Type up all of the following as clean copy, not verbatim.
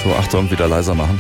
So, Achtung, wieder leiser machen.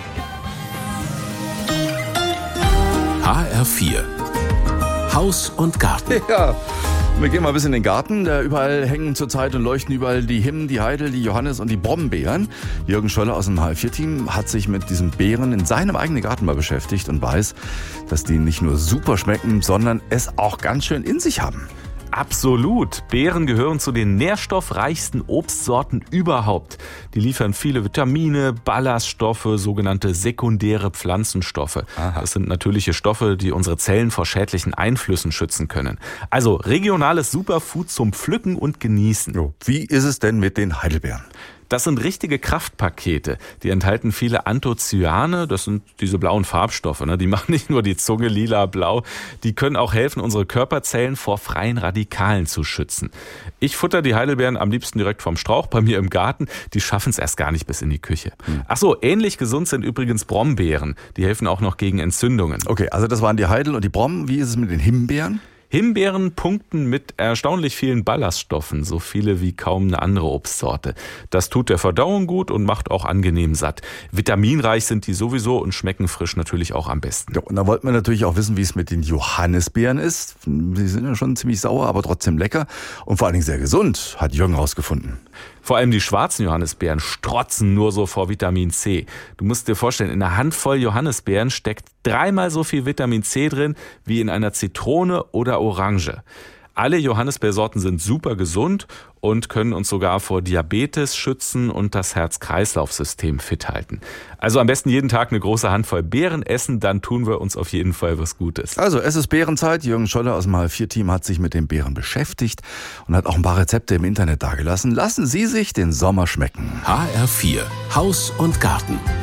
HR4 Haus und Garten. Ja, wir gehen mal ein bisschen in den Garten. Da überall hängen zurzeit und leuchten überall die Himmen, die Heidel, die Johannis und die Brombeeren. Jürgen Scholler aus dem HR4-Team hat sich mit diesen Beeren in seinem eigenen Garten mal beschäftigt und weiß, dass die nicht nur super schmecken, sondern es auch ganz schön in sich haben. Absolut. Beeren gehören zu den nährstoffreichsten Obstsorten überhaupt. Die liefern viele Vitamine, Ballaststoffe, sogenannte sekundäre Pflanzenstoffe. Aha. Das sind natürliche Stoffe, die unsere Zellen vor schädlichen Einflüssen schützen können. Also regionales Superfood zum Pflücken und Genießen. Jo. Wie ist es denn mit den Heidelbeeren? Das sind richtige Kraftpakete. Die enthalten viele Anthocyane, das sind diese blauen Farbstoffe. Die machen nicht nur die Zunge lila-blau, die können auch helfen, unsere Körperzellen vor freien Radikalen zu schützen. Ich futter die Heidelbeeren am liebsten direkt vom Strauch bei mir im Garten. Die schaffen es erst gar nicht bis in die Küche. Ach so, ähnlich gesund sind übrigens Brombeeren. Die helfen auch noch gegen Entzündungen. Okay, also das waren die Heidel und die Brom. Wie ist es mit den Himbeeren? Himbeeren punkten mit erstaunlich vielen Ballaststoffen, so viele wie kaum eine andere Obstsorte. Das tut der Verdauung gut und macht auch angenehm satt. Vitaminreich sind die sowieso und schmecken frisch natürlich auch am besten. Ja, und da wollten wir natürlich auch wissen, wie es mit den Johannisbeeren ist. Die sind ja schon ziemlich sauer, aber trotzdem lecker und vor allen Dingen sehr gesund, hat Jürgen rausgefunden. Vor allem die schwarzen Johannisbeeren strotzen nur so vor Vitamin C. Du musst dir vorstellen, in einer Handvoll Johannisbeeren steckt 3-mal so viel Vitamin C drin wie in einer Zitrone oder Orange. Alle Johannisbeersorten sind super gesund und können uns sogar vor Diabetes schützen und das Herz-Kreislauf-System fit halten. Also am besten jeden Tag eine große Handvoll Beeren essen, dann tun wir uns auf jeden Fall was Gutes. Also es ist Beerenzeit. Jürgen Scholler aus dem HR4-Team hat sich mit den Beeren beschäftigt und hat auch ein paar Rezepte im Internet dagelassen. Lassen Sie sich den Sommer schmecken. HR4 Haus und Garten.